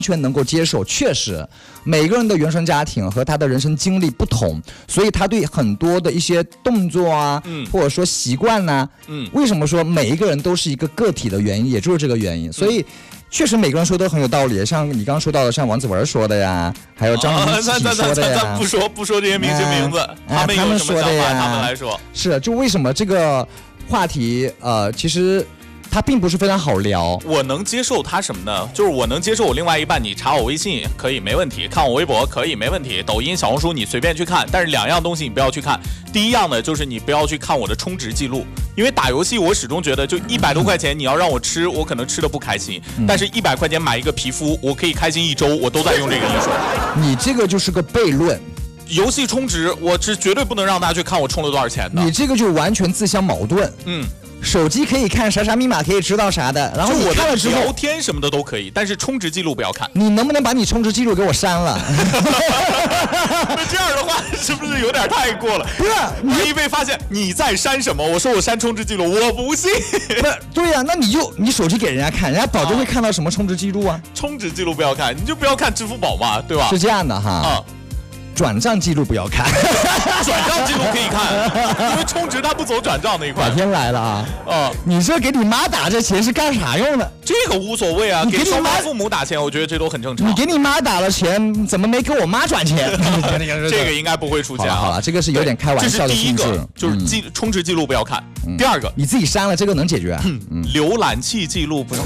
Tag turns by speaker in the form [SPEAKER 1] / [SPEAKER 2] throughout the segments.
[SPEAKER 1] 全能够接受。确实，每个人的原生家庭和他的人生经历不同，所以他对很多的一些动作啊，或者说习惯呐，为什么说每一个人都是一个个体的原因，也就是这个原因。所以，确实每个人说都很有道理。像你刚刚说到的，像王子文说的呀，还有张雨绮说的呀，
[SPEAKER 2] 不说这些明星名字，他们有什么想法，他们来说。
[SPEAKER 1] 是，就为什么这个话题，其实。它并不是非常好聊，
[SPEAKER 2] 我能接受它什么呢？就是我能接受我另外一半，你查我微信可以没问题，看我微博可以没问题，抖音、小红书你随便去看，但是2样东西你不要去看。第一样呢，就是你不要去看我的充值记录，因为打游戏我始终觉得就100多块钱，你要让我吃，我可能吃的不开心，但是100块钱买一个皮肤，我可以开心1周，我都在用这个艺术。
[SPEAKER 1] 你这个就是个悖论。
[SPEAKER 2] 游戏充值，我是绝对不能让大家去看我充了多少钱的。
[SPEAKER 1] 你这个就完全自相矛盾。手机可以看啥密码可以知道啥的，然后你看了之后
[SPEAKER 2] 聊天什么的都可以，但是充值记录不要看。
[SPEAKER 1] 你能不能把你充值记录给我删了？
[SPEAKER 2] 那这样的话是不是有点太过了？
[SPEAKER 1] 不是，
[SPEAKER 2] 万一被发现你在删什么，我说我删充值记录，我不信。
[SPEAKER 1] 不是，对呀，那你手机给人家看，人家保证会看到什么充值记录啊？
[SPEAKER 2] 充值记录不要看，你就不要看支付宝嘛，对吧？
[SPEAKER 1] 是这样的哈。转账记录不要看，
[SPEAKER 2] 转账记录可以看，因为充值它不走转账那一块。
[SPEAKER 1] 改天来了啊！你这给你妈打这钱是干啥用的？
[SPEAKER 2] 这个无所谓啊，给双方父母打钱，我觉得这都很正常。
[SPEAKER 1] 你给你妈打了钱，怎么没给我妈转钱？
[SPEAKER 2] 这个应该不会出现。
[SPEAKER 1] 好了，这个是有点开玩笑的性质。
[SPEAKER 2] 这是第一个，就是充值记录不要看。第二个，
[SPEAKER 1] 你自己删了，这个能解决。
[SPEAKER 2] 浏览器记录不用。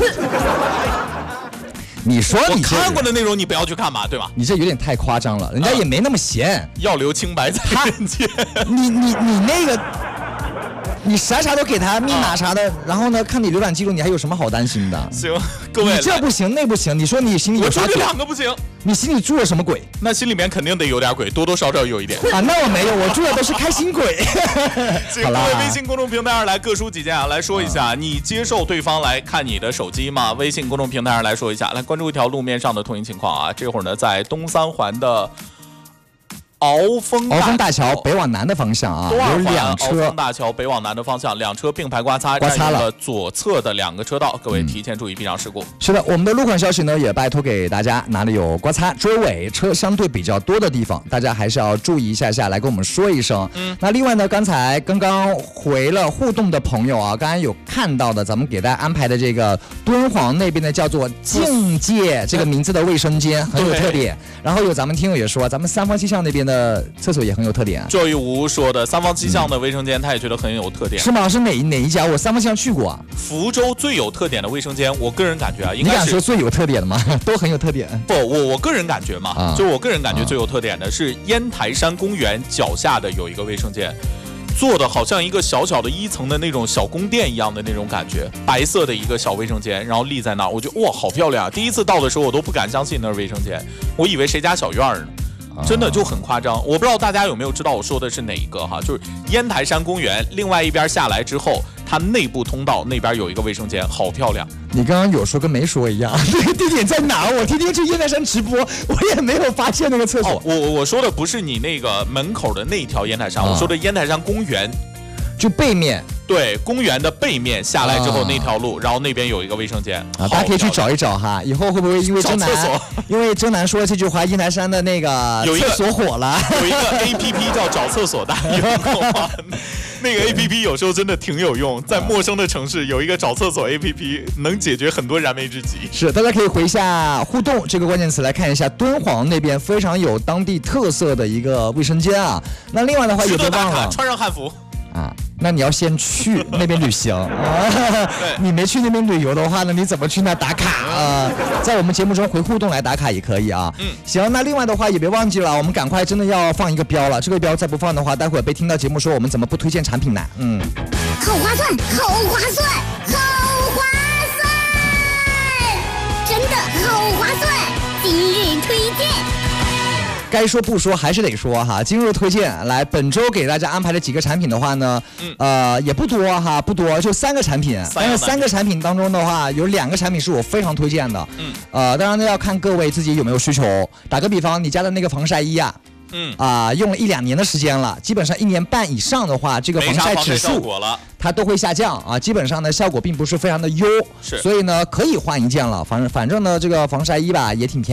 [SPEAKER 1] 你说
[SPEAKER 2] 我看过的内容你不要去看嘛，对吧？
[SPEAKER 1] 你这有点太夸张了，人家也没那么闲，
[SPEAKER 2] 要留清白在人间。
[SPEAKER 1] 你那个，你啥都给他密码啥的，然后呢，看你浏览记录，你还有什么好担心的？
[SPEAKER 2] 行，各位，
[SPEAKER 1] 你这不行那不行，你说你心里有啥鬼？
[SPEAKER 2] 我说这2个不行，
[SPEAKER 1] 你心里住了什么鬼？
[SPEAKER 2] 那心里面肯定得有点鬼，多多少少有一点
[SPEAKER 1] 啊。那我没有，我住的都是开心鬼。
[SPEAKER 2] 请各位微信公众平台上来各抒己见啊，来说一下，你接受对方来看你的手机吗？微信公众平台上来说一下，来关注一条路面上的通行情况啊。这会儿呢，在东三环的鳌峰
[SPEAKER 1] 大桥北往南的方向啊，有2车。
[SPEAKER 2] 鳌峰大桥北往南的方向，2车并排刮擦了左侧的2个车道，各位提前注意避让事故。
[SPEAKER 1] 是的，我们的路况消息呢，也拜托给大家，哪里有刮擦、追尾车相对比较多的地方，大家还是要注意一下，来跟我们说一声。那另外呢，刚刚回了互动的朋友啊，刚才有看到的，咱们给大家安排的这个敦煌那边的叫做境界这个名字的卫生间很有特点。然后有咱们听友也说，咱们三坊七巷那边的厕所也很有特点。
[SPEAKER 2] 赵玉吴说的三坊七巷的卫生间，他也觉得很有特点。
[SPEAKER 1] 是吗？是哪一家？我三坊七巷去过啊。
[SPEAKER 2] 福州最有特点的卫生间，我个人感觉啊，应该是。
[SPEAKER 1] 你敢说最有特点的吗？都很有特点。
[SPEAKER 2] 不，我个人感觉嘛，就是我个人感觉最有特点的是烟台山公园脚下的有一个卫生间。做的好像一个小小的1层的那种小宫殿一样的那种感觉，白色的一个小卫生间，然后立在那儿，我觉得哇，好漂亮啊！第一次到的时候，我都不敢相信那是卫生间，我以为谁家小院呢。真的就很夸张，我不知道大家有没有知道我说的是哪一个哈，就是烟台山公园另外一边下来之后，它内部通道那边有一个卫生间，好漂亮。
[SPEAKER 1] 你刚刚有说跟没说一样，那个地点在哪？我天天去烟台山直播，我也没有发现那个厕所。
[SPEAKER 2] 我说的不是你那个门口的那条烟台山，我说的烟台山公园。
[SPEAKER 1] 就背面，
[SPEAKER 2] 对，公园的背面下来之后那条路，然后那边有一个卫生间
[SPEAKER 1] 啊，大家可以去找一找哈。以后会不会因为周南说这句话，烟台山的那个厕所火了？
[SPEAKER 2] 有一个 APP 叫找厕所，大家有过吗？那个 APP 有时候真的挺有用，在陌生的城市有一个找厕所 APP， 能解决很多燃眉之急。
[SPEAKER 1] 是，大家可以回一下互动这个关键词来看一下敦煌那边非常有当地特色的一个卫生间啊。那另外的话也别忘了
[SPEAKER 2] 穿上汉服。
[SPEAKER 1] 啊，那你要先去那边旅行啊！你没去那边旅游的话呢，你怎么去那打卡啊？在我们节目中回互动来打卡也可以啊。行，那另外的话也别忘记了，我们赶快真的要放一个标了。这个标再不放的话，待会儿被听到节目说我们怎么不推荐产品呢？
[SPEAKER 3] 好划算，好划算，好划算，真的好划算！今日推荐。
[SPEAKER 1] 该说不说还是得说哈，今日推荐来，本周给大家安排的几个产品的话呢，也不多哈，不多，就3个产品。但是3个产品当中的话，有2个产品是我非常推荐的。当然呢要看各位自己有没有需求。打个比方，你家的那个防晒衣啊，用了1-2年的时间了，基本上1年半以上的话，这个防晒指数它都会下降啊，基本上呢效果并不是非常的优，所以呢可以换一件了。反正呢这个防晒衣吧也挺便宜。